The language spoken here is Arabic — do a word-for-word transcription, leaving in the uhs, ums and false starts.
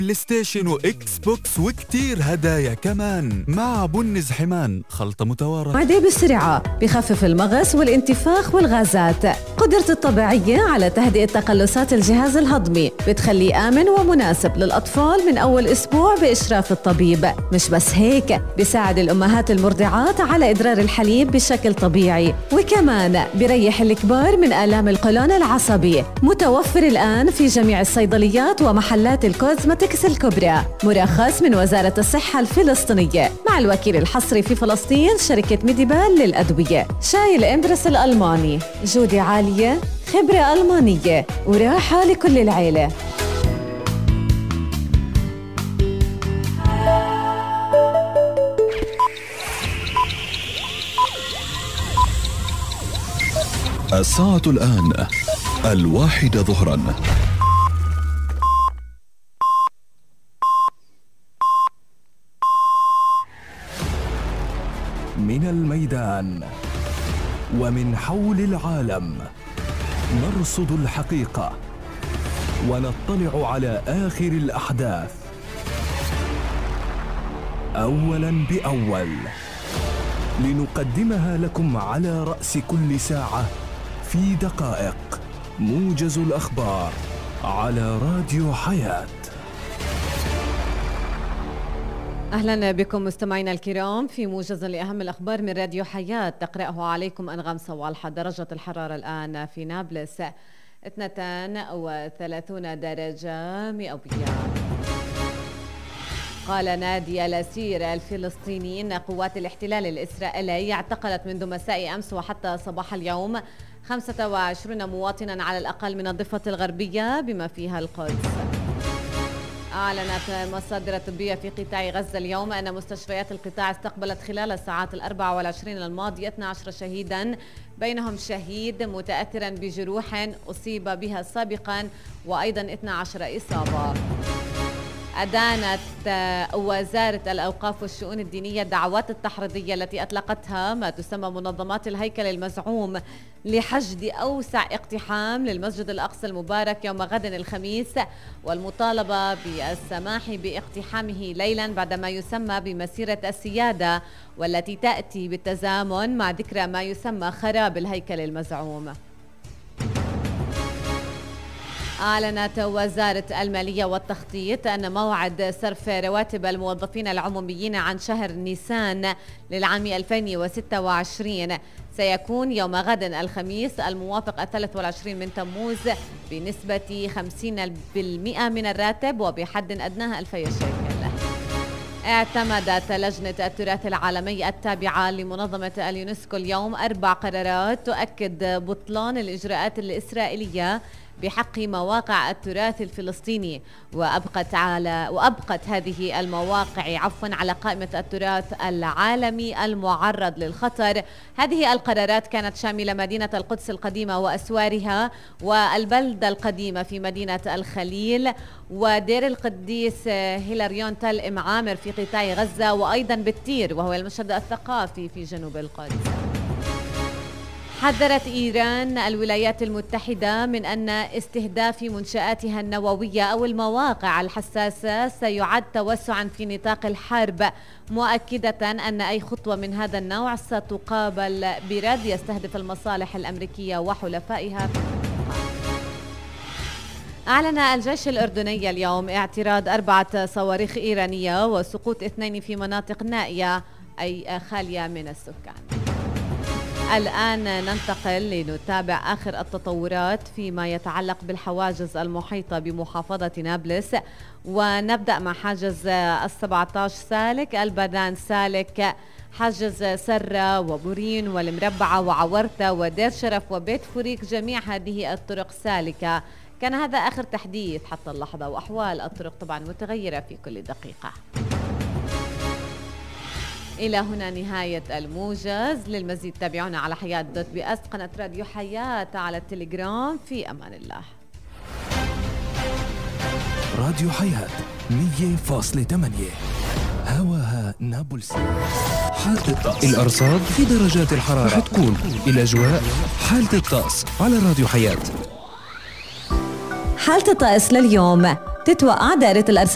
بلاي ستيشن وإكس بوكس وكتير هدايا كمان مع بنز حمان خلطة متوارثة. عدي بالسرعة بخفف المغص والانتفاخ والغازات. قدرته الطبيعية على تهدئة تقلصات الجهاز الهضمي بتخليه آمن ومناسب للأطفال من أول أسبوع بإشراف الطبيب. مش بس هيك، بيساعد الأمهات المرضعات على إدرار الحليب بشكل طبيعي، وكمان بيريح الكبار من آلام القولون العصبي. متوفر الآن في جميع الصيدليات ومحلات الكوزمتكس الكبرى. مرخص من وزارة الصحة الفلسطينية مع الوكيل الحصري في فلسطين شركة ميديبال للأدوية. شاي الإمبرس الألماني، جودة عالية، خبرة ألمانية، وراحة لكل العيلة. الساعة الآن الواحدة ظهراً. من الميدان ومن حول العالم نرصد الحقيقة ونطلع على آخر الأحداث أولاً بأول، لنقدمها لكم على رأس كل ساعة في دقائق. موجز الأخبار على راديو حياة. أهلا بكم مستمعينا الكرام في موجز لأهم الأخبار من راديو حياة، تقرأه عليكم أنغام صوالحة. درجة الحرارة الآن في نابلس اثنتين وثلاثون درجة مئوية. قال نادي الأسير الفلسطيني إن قوات الاحتلال الإسرائيلي اعتقلت منذ مساء أمس وحتى صباح اليوم خمسة وعشرين مواطنا على الأقل من الضفة الغربية بما فيها القدس. أعلنت مصادر طبية في قطاع غزة اليوم أن مستشفيات القطاع استقبلت خلال الساعات الأربع والعشرين الماضية اثني عشر شهيدا، بينهم شهيد متأثرا بجروح أصيب بها سابقا وأيضا اثني عشر إصابة. أدانت وزارة الأوقاف والشؤون الدينية الدعوات التحريضية التي أطلقتها ما تسمى منظمات الهيكل المزعوم لحشد أوسع اقتحام للمسجد الأقصى المبارك يوم غد الخميس، والمطالبة بالسماح باقتحامه ليلا بعد ما يسمى بمسيرة السيادة، والتي تأتي بالتزامن مع ذكرى ما يسمى خراب الهيكل المزعوم. أعلنت وزارة المالية والتخطيط أن موعد صرف رواتب الموظفين العموميين عن شهر نيسان للعام ألفين وستة وعشرين سيكون يوم غد الخميس الموافق الثالث والعشرين من تموز بنسبة خمسين بالمئة من الراتب وبحد أدناه ألفي شيكل. اعتمدت لجنة التراث العالمي التابعة لمنظمة اليونسكو اليوم أربع قرارات تؤكد بطلان الإجراءات الإسرائيلية بحق مواقع التراث الفلسطيني، وأبقت على وأبقت هذه المواقع عفوا على قائمة التراث العالمي المعرض للخطر. هذه القرارات كانت شاملة مدينة القدس القديمة وأسوارها، والبلدة القديمة في مدينة الخليل، ودير القديس هيلاريون تل إم عامر في قطاع غزة، وأيضا بالتير وهو المشهد الثقافي في جنوب القدس. حذرت إيران الولايات المتحدة من أن استهداف منشآتها النووية أو المواقع الحساسة سيعد توسعا في نطاق الحرب، مؤكدة أن أي خطوة من هذا النوع ستقابل برد يستهدف المصالح الأمريكية وحلفائها في المنطقة. أعلن الجيش الأردني اليوم اعتراض أربعة صواريخ إيرانية وسقوط اثنين في مناطق نائية أي خالية من السكان. الآن ننتقل لنتابع آخر التطورات فيما يتعلق بالحواجز المحيطة بمحافظة نابلس، ونبدأ مع حاجز السبعة عشر سالك، البدان سالك، حاجز سرة وبورين والمربعة وعورتة ودير شرف وبيت فريق، جميع هذه الطرق سالكة. كان هذا آخر تحديث حتى اللحظة، وأحوال الطرق طبعا متغيرة في كل دقيقة. إلى هنا نهاية الموجز. للمزيد تابعونا على حياة دوت بي اس، قناة راديو حياة على التليجرام. في أمان الله. راديو حياة مية فاصلة ثمانية هواها نابلسي. حالة الطقس، الأرصاد في درجات الحرارة حتكون الأجواء. حالة الطقس على راديو حياة. حالة الطقس لليوم، تتوقع دائرة الأرصاد